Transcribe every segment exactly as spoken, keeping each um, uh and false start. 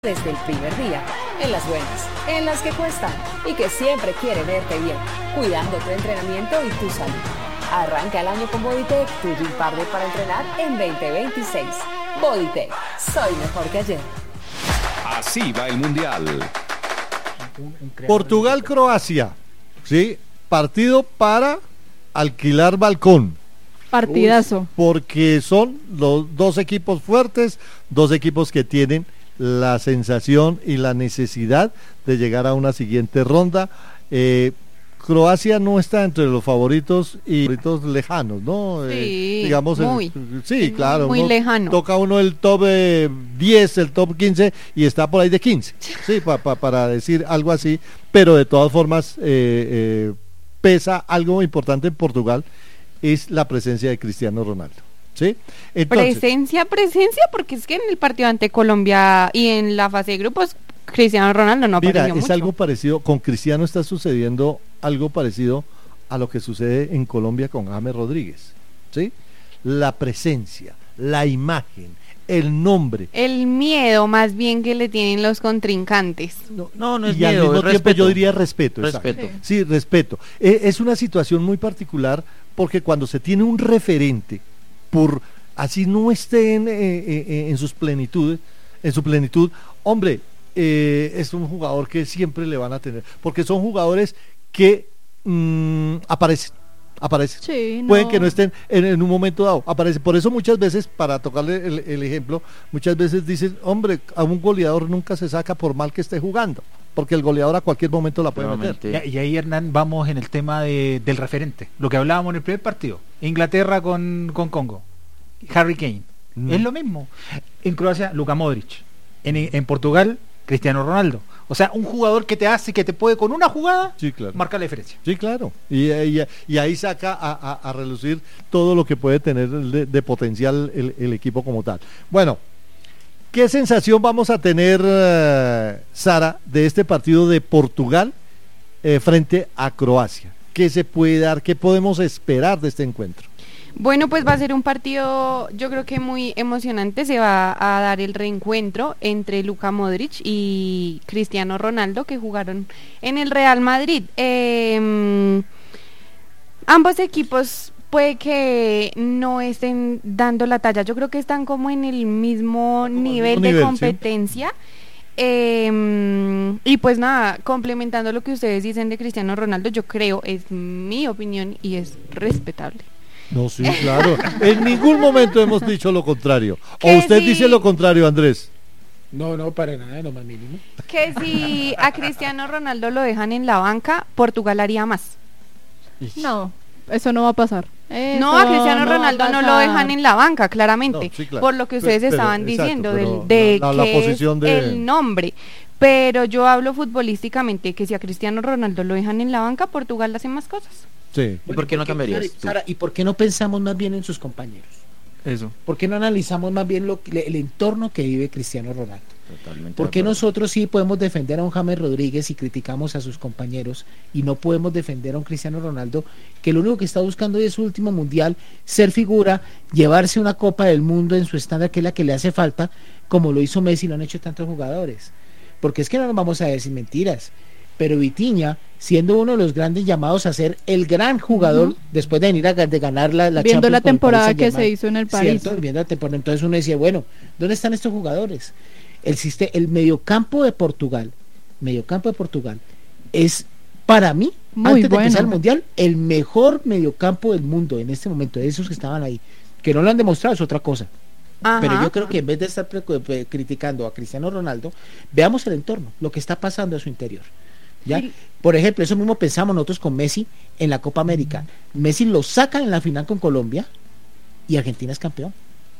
desde el primer día, en las buenas, en las que cuestan y que siempre quiere verte bien, cuidando tu entrenamiento y tu salud. Arranca el año con Bodytech, tu gym partner para entrenar en veinte veintiséis. Bodytech, soy mejor que ayer. Así va el Mundial. Portugal-Croacia, ¿sí? Partido para alquilar balcón. Partidazo. Porque son los dos equipos fuertes, dos equipos que tienen la sensación y la necesidad de llegar a una siguiente ronda. Eh, Croacia no está entre los favoritos y favoritos lejanos, ¿no? Sí, eh, digamos, muy, el, sí, claro. Muy lejano. Toca uno el top eh, diez, el top quince y está por ahí de quince, sí, pa, pa, para decir algo así, pero de todas formas eh, eh, pesa algo importante en Portugal, es la presencia de Cristiano Ronaldo. ¿Sí? Entonces, presencia, presencia, porque es que en el partido ante Colombia y en la fase de grupos, Cristiano Ronaldo no apareció mira, es mucho. algo parecido, con Cristiano está sucediendo algo parecido a lo que sucede en Colombia con James Rodríguez, ¿sí? La presencia, la imagen, el nombre. El miedo más bien que le tienen los contrincantes. No, no, no es y miedo, al mismo es tiempo respeto. yo diría respeto. Respeto. Exacto. Sí, respeto. Eh, es una situación muy particular porque cuando se tiene un referente, por así no esté en, eh, eh, en sus plenitudes, en su plenitud, hombre, eh, es un jugador que siempre le van a tener, porque son jugadores que mmm, aparecen, aparecen. Sí, no. Pueden que no estén en, en un momento dado, aparecen. Por eso muchas veces, para tocarle el, el ejemplo, muchas veces dicen, hombre, a un goleador nunca se saca por mal que esté jugando, porque el goleador a cualquier momento la puede Nuevamente. meter. Y, y ahí, Hernán, vamos en el tema de, del referente, lo que hablábamos en el primer partido, Inglaterra con, con Congo, Harry Kane, Mm. es lo mismo. En Croacia, Luka Modric, en, en Portugal, Cristiano Ronaldo. O sea, un jugador que te hace, que te puede con una jugada Sí, claro. marcar la diferencia. Sí, claro. Y, y, y ahí saca a, a, a relucir todo lo que puede tener de, de potencial el, el equipo como tal. Bueno, ¿qué sensación vamos a tener, uh, Sara, de este partido de Portugal eh, frente a Croacia? ¿Qué se puede dar? ¿Qué podemos esperar de este encuentro? Bueno, pues va a ser un partido, yo creo que muy emocionante. Se va a dar el reencuentro entre Luka Modric y Cristiano Ronaldo, que jugaron en el Real Madrid. Eh, ambos equipos puede que no estén dando la talla. Yo creo que están como en el mismo nivel mismo de nivel, competencia. ¿Sí? Eh, y pues nada, complementando lo que ustedes dicen de Cristiano Ronaldo, yo creo, es mi opinión y es respetable. No, sí, claro. En ningún momento hemos dicho lo contrario. ¿O Que usted sí. dice lo contrario, Andrés? No, no, para nada, lo más mínimo. Que si a Cristiano Ronaldo lo dejan en la banca, Portugal haría más. No, eso no va a pasar. Eso No, a Cristiano no va a Ronaldo no lo pasar. dejan en la banca, claramente, No, sí, claro. por lo que ustedes Pero- estaban exacto, diciendo pero del, de la- la que posición es de- el nombre. Pero yo hablo futbolísticamente, que si a Cristiano Ronaldo lo dejan en la banca, Portugal hace más cosas. Sí. ¿Y por qué no cambiarías tú? Sara, ¿y por qué no pensamos más bien en sus compañeros? Eso. ¿Por qué no analizamos más bien lo, que- el entorno que vive Cristiano Ronaldo? Totalmente ¿Por de qué acuerdo. nosotros sí podemos defender a un James Rodríguez y criticamos a sus compañeros y no podemos defender a un Cristiano Ronaldo que lo único que está buscando es su último mundial, ser figura, llevarse una Copa del Mundo en su estándar, que es la que le hace falta, como lo hizo Messi y lo han hecho tantos jugadores? Porque es que no nos vamos a decir mentiras, pero Vitinha, siendo uno de los grandes llamados a ser el gran jugador, uh-huh, después de venir a de ganar la, la viendo Champions la con el temporada Paris que Saint-Germain, se hizo en el París, ¿cierto? Viendo la temporada, entonces uno decía, bueno, ¿dónde están estos jugadores? El, sistema, el mediocampo de Portugal, mediocampo de Portugal, es para mí, muy antes bueno. de empezar el Mundial, el mejor mediocampo del mundo en este momento, de esos que estaban ahí. Que no lo han demostrado es otra cosa. Ajá. Pero yo creo que en vez de estar criticando a Cristiano Ronaldo, veamos el entorno, lo que está pasando a su interior. ¿Ya? Sí. Por ejemplo, eso mismo pensamos nosotros con Messi en la Copa América. Messi lo saca en la final con Colombia y Argentina es campeón.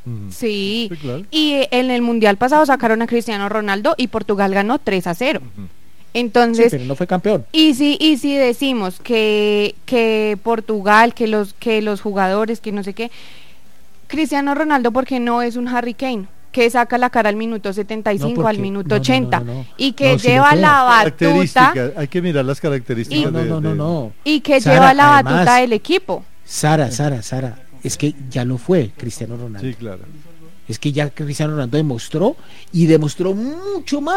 Sí, sí, claro. Y en el Mundial pasado sacaron a Cristiano Ronaldo y Portugal ganó tres a cero. Uh-huh. Entonces, sí, pero no fue campeón. Y si y si decimos que que Portugal, que los que los jugadores, que no sé qué, Cristiano Ronaldo, porque no es un Harry Kane, que saca la cara al minuto setenta y cinco, no, al minuto no, ochenta, no, no, no, y que no, lleva si la batuta. Hay que mirar las características. Y, no, no, no, no, no. Y que Sara, lleva la además, batuta del equipo. Sara, Sara, Sara, es que ya lo fue Cristiano Ronaldo. Sí, claro. Es que ya Cristiano Ronaldo demostró y demostró mucho más.